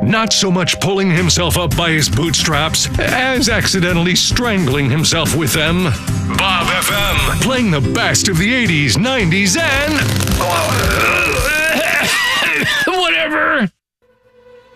not so much pulling himself up by his bootstraps as accidentally strangling himself with them. Bob FM, playing the best of the 80s, 90s, and